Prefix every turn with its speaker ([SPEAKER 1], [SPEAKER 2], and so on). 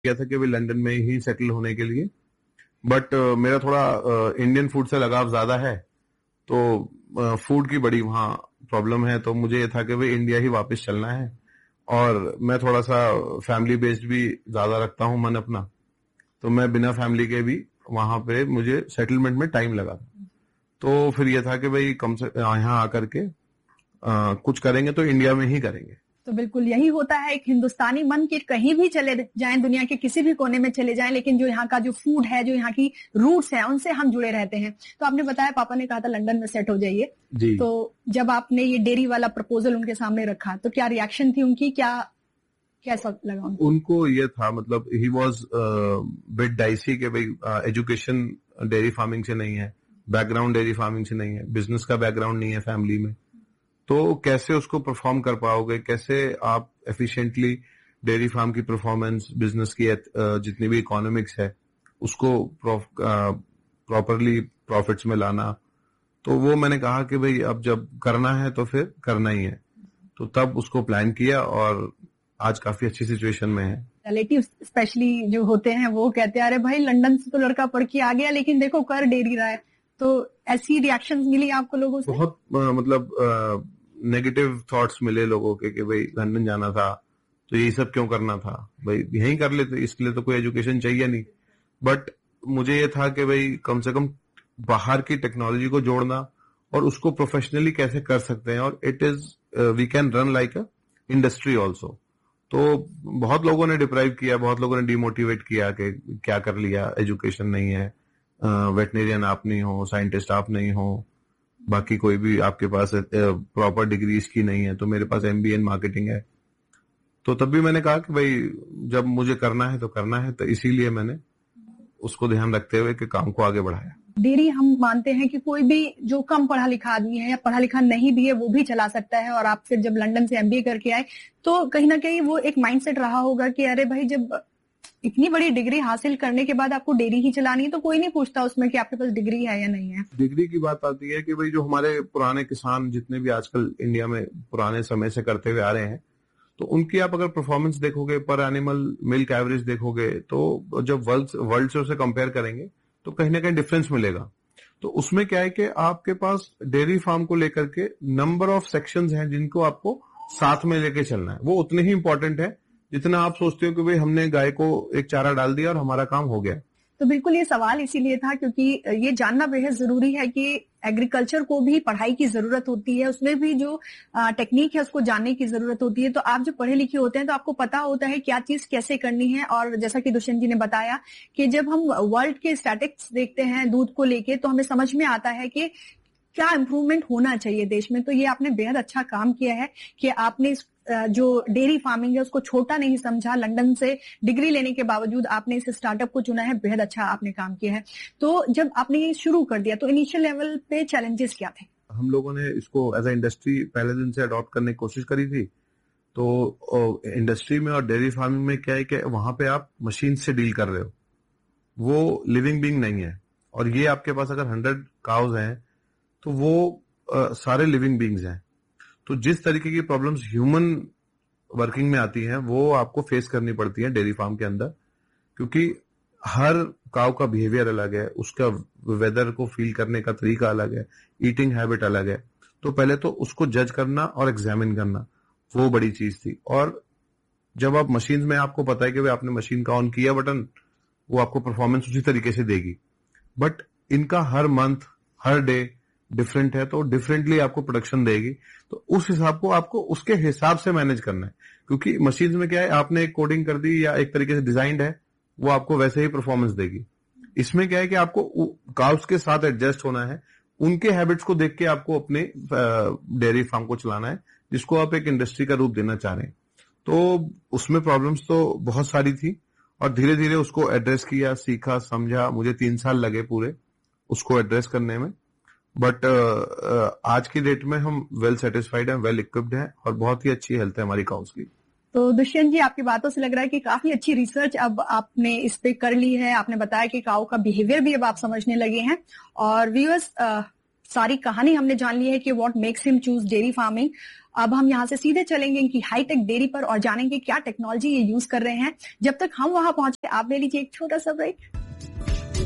[SPEAKER 1] किया था कि भाई लंदन में ही सेटल होने के लिए, बट मेरा थोड़ा इंडियन फूड से लगाव ज्यादा है, तो फूड की बड़ी वहाँ प्रॉब्लम है, तो मुझे ये था कि भाई इंडिया ही वापस चलना है। और मैं थोड़ा सा फैमिली बेस्ड भी ज्यादा रखता हूँ मन अपना, तो मैं बिना फैमिली के भी वहां पे मुझे सेटलमेंट में टाइम लगा था। तो फिर ये था कि भाई कम से यहाँ आकर के कुछ करेंगे तो इंडिया में ही करेंगे।
[SPEAKER 2] तो बिल्कुल यही होता है, एक हिंदुस्तानी मन के कहीं भी चले जाएं, दुनिया के किसी भी कोने में चले जाएं, लेकिन जो यहाँ का जो फूड है, जो यहाँ की रूट्स है, उनसे हम जुड़े रहते हैं। तो आपने बताया पापा ने कहा था लंदन में सेट हो जाइए, तो जब आपने ये डेयरी वाला प्रपोजल उनके सामने रखा तो क्या रिएक्शन थी उनकी, कैसा लगा
[SPEAKER 1] उनको? ये था, मतलब ही वॉज बिट डाइसी के भाई एजुकेशन डेयरी फार्मिंग से नहीं है, बैकग्राउंड डेयरी फार्मिंग से नहीं है, बिजनेस का बैकग्राउंड नहीं है फैमिली में, तो कैसे उसको परफॉर्म कर पाओगे, कैसे आप एफिशिएंटली डेयरी फार्म की परफॉर्मेंस, बिजनेस की जितनी भी इकोनॉमिक्स है उसको प्रॉपरली प्रॉफिट्स में लाना। तो वो मैंने कहा कि भाई अब जब करना है तो फिर करना ही है, तो तब उसको प्लान किया और आज काफी अच्छी सिचुएशन में है।
[SPEAKER 2] रिलेटिव स्पेशली जो होते हैं वो कहते हैं अरे भाई लंदन से तो लड़का पढ़ के आ गया, लेकिन देखो कर डेयरी रहा है। तो ऐसी रिएक्शंस मिली आपको लोगों से?
[SPEAKER 1] बहुत मतलब नेगेटिव थॉट्स मिले लोगों के कि भाई लंदन जाना था तो यही सब क्यों करना था, भाई यहीं कर लेते, इसके लिए तो कोई एजुकेशन चाहिए नहीं। बट मुझे ये था कि भाई कम से कम बाहर की टेक्नोलॉजी को जोड़ना और उसको प्रोफेशनली कैसे कर सकते हैं, और it is we can run like a industry also. तो बहुत लोगों ने डिप्राइव किया, बहुत लोगों ने डिमोटिवेट किया कि क्या कर लिया, एजुकेशन नहीं है, वेटनेरियन आप नहीं हो, साइंटिस्ट आप नहीं हो, बाकी कोई भी आपके पास प्रॉपर डिग्री इसकी नहीं है, तो मेरे पास एमबीए इन मार्केटिंग है। तो तब भी मैंने कहा कि भाई जब मुझे करना है तो करना है, तो इसीलिए मैंने उसको ध्यान रखते हुए कि काम को आगे बढ़ाया।
[SPEAKER 2] डेयरी हम मानते हैं कि कोई भी जो कम पढ़ा लिखा आदमी है या पढ़ा लिखा नहीं भी है वो भी चला सकता है, और आप फिर जब लंदन से एमबीए करके आए तो कहीं ना कहीं वो एक माइंडसेट रहा होगा कि अरे भाई जब इतनी बड़ी डिग्री हासिल करने के बाद आपको डेयरी ही चलानी है तो कोई नहीं पूछता उसमें कि आपके पास डिग्री है या नहीं है।
[SPEAKER 1] डिग्री की बात आती है कि भाई जो हमारे पुराने किसान जितने भी आजकल इंडिया में पुराने समय से करते हुए आ रहे हैं, तो उनकी आप अगर परफॉर्मेंस देखोगे, पर एनिमल मिल्क एवरेज देखोगे, तो जब वर्ल्ड से उसे कंपेयर करेंगे तो कहीं ना कहीं डिफरेंस मिलेगा। तो उसमें क्या है कि आपके पास डेयरी फार्म को लेकर के नंबर ऑफ सेक्शंस हैं जिनको आपको साथ में लेके चलना है, वो उतने ही इंपॉर्टेंट है जितना आप सोचते हो कि भाई हमने गाय को एक चारा डाल दिया और हमारा काम हो गया।
[SPEAKER 2] तो बिल्कुल ये सवाल इसीलिए था क्योंकि ये जानना बेहद जरूरी है कि एग्रीकल्चर को भी पढ़ाई की जरूरत होती है, उसमें भी जो टेक्निक है उसको जानने की जरूरत होती है। तो आप जो पढ़े लिखे होते हैं तो आपको पता होता है क्या चीज कैसे करनी है। और जैसा कि दुष्यंत जी ने बताया कि जब हम वर्ल्ड के स्टैटिस्टिक्स देखते हैं दूध को लेके तो हमें समझ में आता है कि क्या इम्प्रूवमेंट होना चाहिए देश में। तो ये आपने बेहद अच्छा काम किया है कि आपने जो डेयरी फार्मिंग है उसको छोटा नहीं समझा, लंदन से डिग्री लेने के बावजूद आपने इस स्टार्टअप को चुना है, बेहद अच्छा आपने काम किया है। तो जब आपने ये शुरू कर दिया तो इनिशियल लेवल पे चैलेंजेस क्या थे?
[SPEAKER 1] हम लोगों ने इसको एज ए इंडस्ट्री पहले दिन से अडॉप्ट करने की कोशिश करी थी। तो इंडस्ट्री में और डेयरी फार्मिंग में क्या है कि वहां पे आप मशीन से डील कर रहे हो, वो लिविंग बीइंग नहीं है। और ये आपके पास अगर 100 काउज हैं तो वो सारे लिविंग बीइंग्स हैं। तो जिस तरीके की प्रॉब्लम्स ह्यूमन वर्किंग में आती हैं वो आपको फेस करनी पड़ती है डेयरी फार्म के अंदर, क्योंकि हर काउ का बिहेवियर अलग है, उसका वेदर को फील करने का तरीका अलग है, ईटिंग हैबिट अलग है। तो पहले तो उसको जज करना और एग्जामिन करना वो बड़ी चीज थी। और जब आप मशीन में, आपको पता है कि भाई आपने मशीन का ऑन किया बटन, वो आपको परफॉर्मेंस उसी तरीके से देगी, बट इनका हर मंथ हर डे डिफरेंट है, तो डिफरेंटली आपको प्रोडक्शन देगी। तो उस हिसाब को आपको उसके हिसाब से मैनेज करना है, क्योंकि मशीन में क्या है, आपने एक कोडिंग कर दी या एक तरीके से डिजाइंड है, वो आपको वैसे ही परफॉर्मेंस देगी। इसमें क्या है कि आपको काउस के साथ एडजस्ट होना है, उनके हैबिट्स को देख के आपको अपने डेयरी फार्म को चलाना है, जिसको आप एक इंडस्ट्री का रूप देना चाह रहे हैं। तो उसमें प्रॉब्लम्स तो बहुत सारी थी और धीरे धीरे उसको एड्रेस किया, सीखा, समझा। मुझे 3 साल लगे पूरे उसको एड्रेस करने में, बट आज की डेट में हम वेल सेटिस्फाइड हैं, वेल इक्विप्ड हैं और बहुत ही अच्छी हेल्थ है हमारी काउस की।
[SPEAKER 2] तो दुष्यंत जी, आपकी बातों से लग रहा है कि काफी अच्छी रिसर्च अब आपने इस पे कर ली है। आपने बताया कि काऊ का बिहेवियर भी अब आप समझने लगे हैं, और व्यूअर्स सारी कहानी हमने जान ली है कि what makes him choose dairy farming. अब हम यहाँ से सीधे चलेंगे इनकी हाईटेक डेयरी पर और जानेंगे क्या टेक्नोलॉजी ये यूज कर रहे हैं। जब तक हम वहां पहुंचे आप ले लीजिए एक छोटा सा ब्रेक।